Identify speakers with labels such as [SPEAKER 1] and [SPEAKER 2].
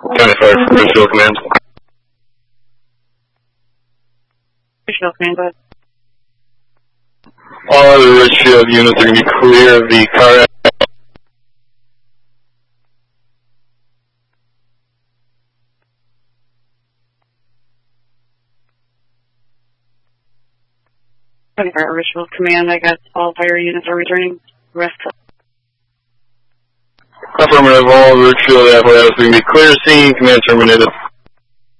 [SPEAKER 1] County Fire for Richfield Command.
[SPEAKER 2] Richfield Command, go ahead.
[SPEAKER 1] All other Richfield units are going to be clear of the car.
[SPEAKER 2] County Fire Richfield Command, I got all fire units are returning. Rest.
[SPEAKER 1] Affirmative, all Richfield apparatus are going to be clear scene. Command terminated.